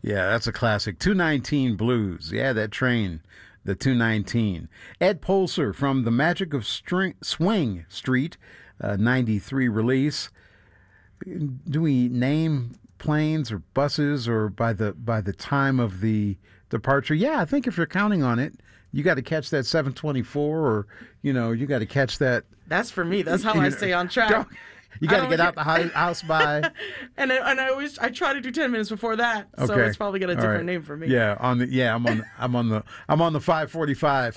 Yeah, that's a classic. 219 Blues. Yeah, that train, the 219. Ed Polser from The Magic of Swing Street, 93 release. Do we name planes or buses or by the time of the departure? Yeah, I think if you're counting on it, you got to catch that 724 or, you got to catch that. That's for me. That's how I stay on track. You got to get out the house by. and I try to do 10 minutes before that. Okay. So it's probably got a different name for me. Yeah, I'm on the 545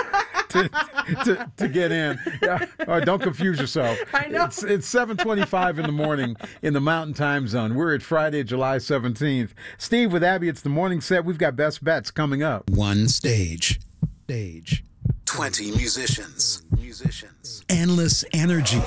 to get in. Yeah. All right, don't confuse yourself. I know. It's 7:25 in the morning in the Mountain Time Zone. We're at Friday, July 17th. Steve with Abby, it's the morning set. We've got best bets coming up. One stage. 20 musicians. Endless energy.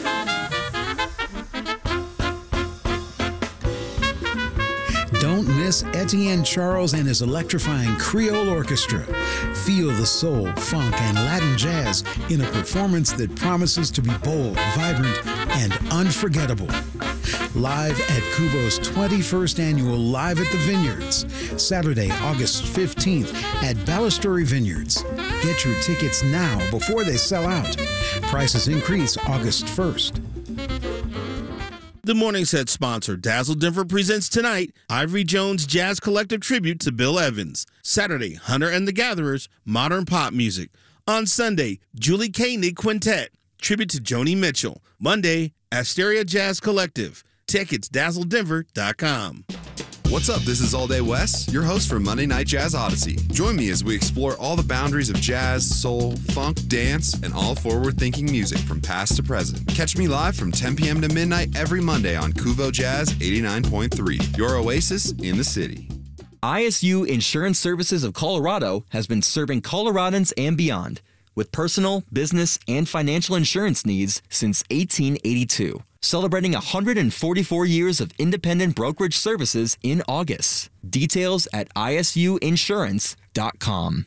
Don't miss Etienne Charles and his electrifying Creole Orchestra. Feel the soul, funk, and Latin jazz in a performance that promises to be bold, vibrant, and unforgettable. Live at Kubo's 21st annual Live at the Vineyards, Saturday, August 15th at Balustrade Vineyards. Get your tickets now before they sell out. Prices increase August 1st. The Morning Set sponsor, Dazzle Denver, presents tonight Ivory Jones Jazz Collective Tribute to Bill Evans. Saturday, Hunter and the Gatherers, Modern Pop Music. On Sunday, Julie Koenig Quintet, Tribute to Joni Mitchell. Monday, Asteria Jazz Collective. Tickets, dazzledenver.com. What's up? This is All Day Wes, your host for Monday Night Jazz Odyssey. Join me as we explore all the boundaries of jazz, soul, funk, dance, and all forward-thinking music from past to present. Catch me live from 10 p.m. to midnight every Monday on Kuvo Jazz 89.3, your oasis in the city. ISU Insurance Services of Colorado has been serving Coloradans and beyond with personal, business, and financial insurance needs since 1882. Celebrating 144 years of independent brokerage services in August. Details at isuinsurance.com.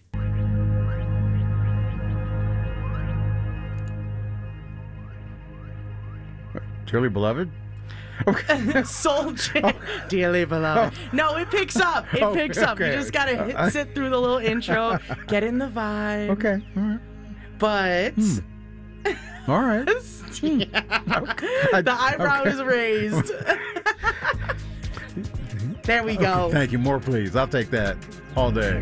Dearly beloved? Okay. Soul Jam. Dearly beloved. No, it picks up. It picks up. You just got to sit through the little intro, get in the vibe. Okay. All right. But... All right. The eyebrow is raised. There we go. Thank you. More, please. I'll take that all day.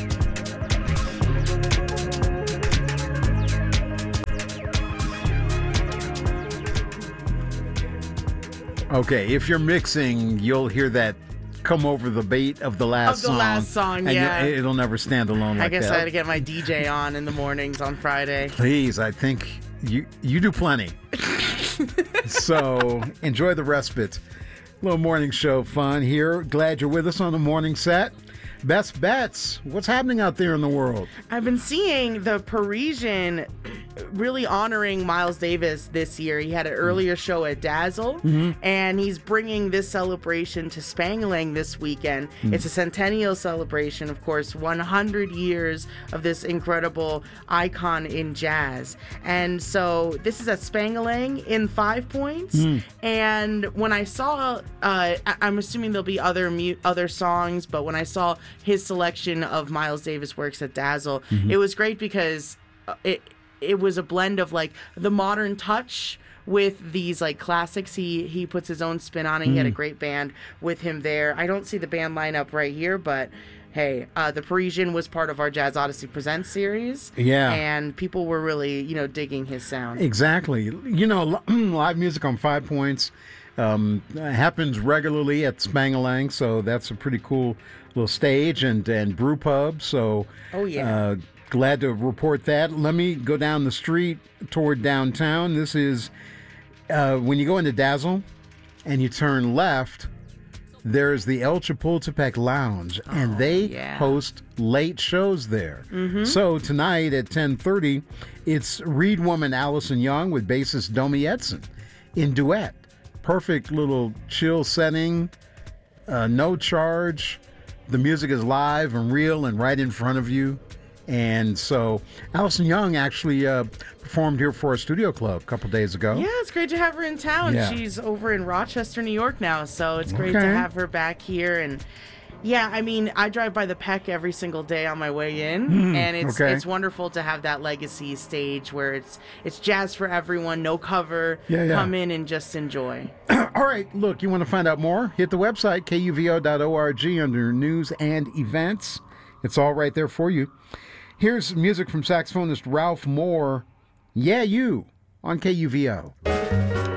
Okay, if you're mixing, you'll hear that come over the beat of the last song. Last song, and yeah. It'll never stand alone like that. I guess I had to get my DJ on in the mornings on Friday. Please, I think you do plenty. So enjoy the respite. Little morning show fun here. Glad you're with us on the morning set. Best bets. What's happening out there in the world? I've been seeing the Parisian really honoring Miles Davis this year. He had an earlier show at Dazzle, and he's bringing this celebration to Spangalang this weekend. It's a centennial celebration, of course, 100 years of this incredible icon in jazz. And so this is at Spangalang in 5 Points. And when I saw, I'm assuming there'll be other songs, but when I saw his selection of Miles Davis works at Dazzle, it was great because it was a blend of like the modern touch with these like classics. He puts his own spin on it. He had a great band with him there. I don't see the band lineup right here, but hey, the Parisian was part of our Jazz Odyssey Presents series. Yeah. And people were really, digging his sound. Exactly. Live music on 5 Points happens regularly at Spangalang, so that's a pretty cool little stage and brew pub. So glad to report that. Let me go down the street toward downtown. This is when you go into Dazzle and you turn left, there's the El Chapultepec Lounge, and they host late shows there. So tonight at 10:30, it's Reed woman Allison Young with bassist Domi Edson in duet. Perfect little chill setting, no charge. The music is live and real and right in front of you. And so Allison Young actually performed here for a studio club a couple days ago. Yeah, it's great to have her in town. Yeah. She's over in Rochester, New York now, so it's great to have her back here. And Yeah, I mean, I drive by the Peck every single day on my way in, and it's wonderful to have that legacy stage where it's jazz for everyone, no cover. Come in and just enjoy. All right, look, you want to find out more? Hit the website, kuvo.org, under News and Events. It's all right there for you. Here's music from saxophonist Ralph Moore, Yeah You, on KUVO.